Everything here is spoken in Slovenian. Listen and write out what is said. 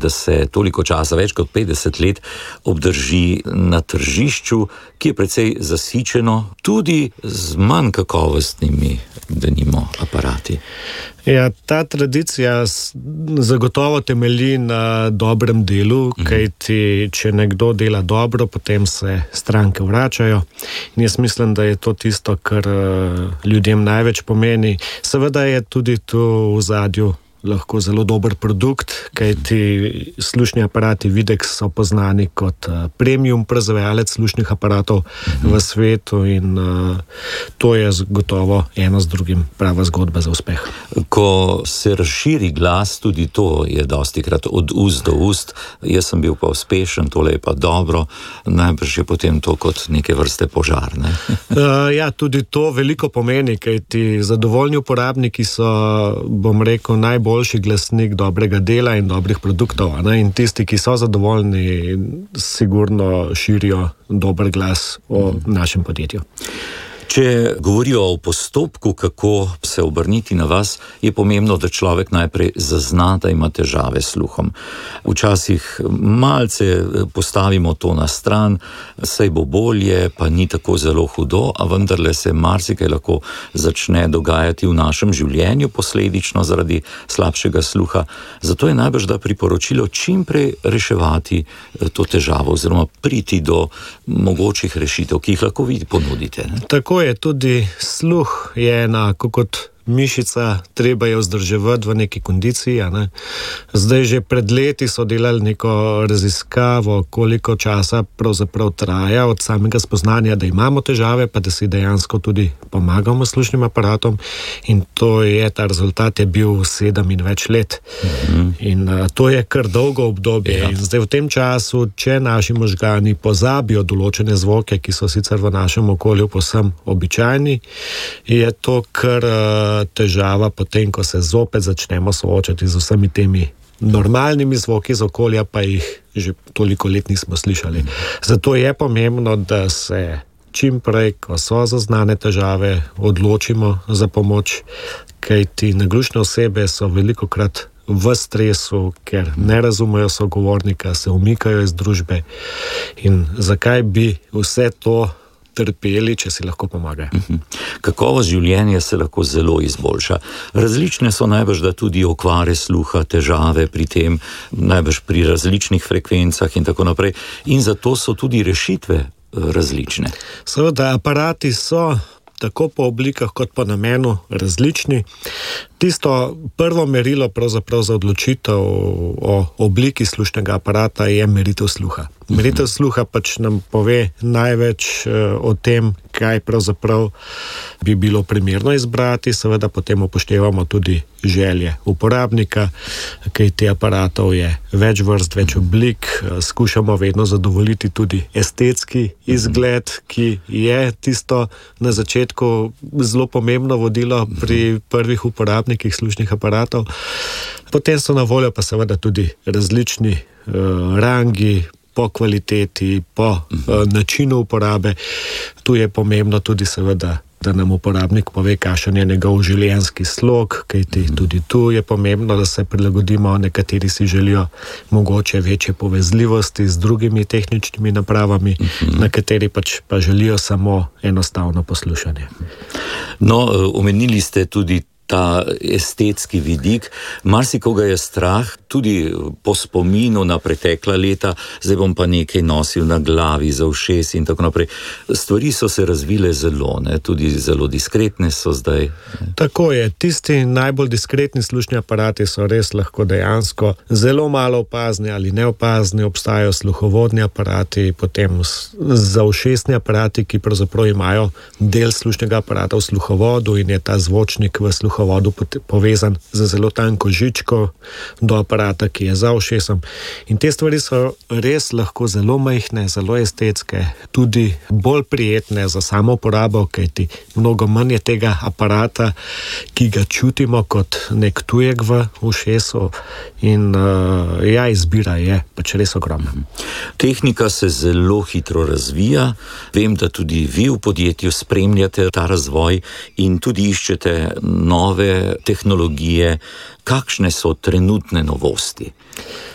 da se toliko časa, več kot 50 let, obdrži na tržišču, ki je precej zasičeno, tudi z manj kakovostnimi, denimo, aparati. Ja, ta tradicija zagotovo temelji na dobrem delu, kajti če nekdo dela dobro, potem se stranke vračajo. In jaz mislim, da je to tisto, kar ljudem največ pomeni. Seveda je tudi tu v ozadju lahko zelo dober produkt, kajti slušni aparati Videx so poznani kot premium proizvajalec slušnih aparatov v svetu in to je gotovo eno z drugim prava zgodba za uspeh. Ko se razširi glas, tudi to je dostikrat od ust do ust. Jaz sem bil pa uspešen, tole je pa dobro, najbrž je potem to kot neke vrste požar, ne? Ja, tudi to veliko pomeni, kajti zadovoljni uporabniki so, bom rekel, najboljši glasnik dobrega dela in dobrih produktov, ne? In tisti, ki so zadovoljni, sigurno širijo dober glas o našem podjetju. Če govorijo o postopku, kako se obrniti na vas, je pomembno, da človek najprej zazna, da ima težave s sluhom. Včasih malce postavimo to na stran, saj bo bolje, pa ni tako zelo hudo, a vendarle se marsikaj lahko začne dogajati v našem življenju posledično zaradi slabšega sluha. Zato je najbrž da priporočilo čim prej reševati to težavo oziroma priti do mogočih rešitev, ki jih lahko vi ponudite, ne? Tako je, tudi sluh je enako kot mišica, treba je vzdrževati v neki kondiciji, ne? Zdaj že pred leti so delali neko raziskavo, koliko časa pravzaprav traja od samega spoznanja, da imamo težave, pa da si dejansko tudi pomagamo slušnim aparatom in to je, ta rezultat je bil 7 in več let. In to je kar dolgo obdobje. Ja. In zdaj v tem času, če naši možgani pozabijo določene zvoke, ki so sicer v našem okolju povsem običajni, je to kar težava potem, ko se zopet začnemo soočati z vsemi temi normalnimi zvoki iz okolja, pa jih že toliko let nismo slišali. Zato je pomembno, da se čim prej, ko so zaznane težave, odločimo za pomoč, kajti naglušne osebe so velikokrat v stresu, ker ne razumejo sogovornika, se umikajo iz družbe in zakaj bi vse to trpeli, če si lahko pomagajo. Kakovost življenja se lahko zelo izboljša. Različne so najbrž da tudi okvare sluha, težave pri tem, najbrž pri različnih frekvencah in tako naprej. In zato so tudi rešitve različne. Seveda, aparati so tako po oblikah kot po namenu različni. Tisto prvo merilo pravzaprav za odločitev o obliki slušnega aparata je meritev sluha. Meritev sluha pač nam pove največ o tem, kaj pravzaprav bi bilo primerno izbrati, seveda potem upoštevamo tudi želje uporabnika, kaj te aparatov je več vrst, več oblik, skušamo vedno zadovoljiti tudi estetski izgled, ki je tisto na začetku zelo pomembno vodilo pri prvih uporabnikih slušnih aparatov. Potem so na voljo pa seveda tudi različni rangi, po kvaliteti, po načinu uporabe. Tu je pomembno tudi seveda, da nam uporabnik pove, kakšen je njegov življenjski slog, kajti tudi tu je pomembno, da se prilagodimo. Nekateri si želijo mogoče večje povezljivosti z drugimi tehničnimi napravami, nekateri pa želijo samo enostavno poslušanje. No, omenili ste tudi ta estetski vidik. Marsikoga je strah, tudi po spominu na pretekla leta, zdaj bom pa nekaj nosil na glavi, za ušes in tako naprej. Stvari so se razvile zelo, ne? Tudi zelo diskretne so zdaj. Tako je, tisti najbolj diskretni slušni aparati so res lahko dejansko zelo malo opazni ali neopazni, obstajajo sluhovodni aparati, potem zaušesni aparati, ki pravzaprav imajo del slušnega aparata v sluhovodu in je ta zvočnik v sluhovodu povezan z zelo tanko žičko do aparata, ki je za ušesom. In te stvari so res lahko zelo majhne, zelo estetske, tudi bolj prijetne za samo uporabo, kajti mnogo manj je tega aparata, ki ga čutimo kot nek tujek v ušesu in izbira je pač res ogromna. Tehnika se zelo hitro razvija. Vem, da tudi vi v podjetju spremljate ta razvoj in tudi iščete nove tehnologije. Kakšne so trenutne novosti?